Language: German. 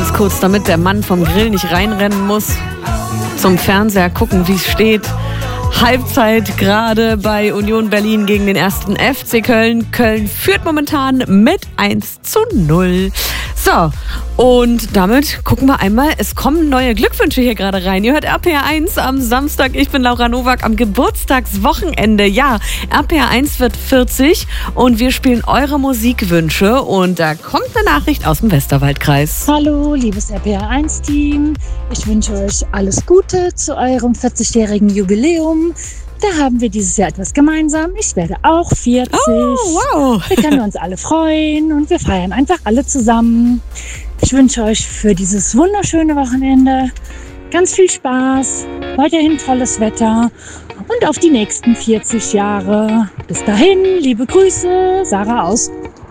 Ganz kurz, damit der Mann vom Grill nicht reinrennen muss. Zum Fernseher gucken, wie es steht. Halbzeit gerade bei Union Berlin gegen den 1. FC Köln. Köln führt momentan mit 1:0. So, und damit gucken wir einmal, es kommen neue Glückwünsche hier gerade rein. Ihr hört RPR 1 am Samstag. Ich bin Laura Nowak am Geburtstagswochenende. Ja, RPR 1 wird 40 und wir spielen eure Musikwünsche. Und da kommt eine Nachricht aus dem Westerwaldkreis. Hallo, liebes RPR 1-Team. Ich wünsche euch alles Gute zu eurem 40-jährigen Jubiläum. Da haben wir dieses Jahr etwas gemeinsam. Ich werde auch 40. Oh, wow. Wir können uns alle freuen und wir feiern einfach alle zusammen. Ich wünsche euch für dieses wunderschöne Wochenende ganz viel Spaß, weiterhin tolles Wetter und auf die nächsten 40 Jahre. Bis dahin, liebe Grüße, Sarah aus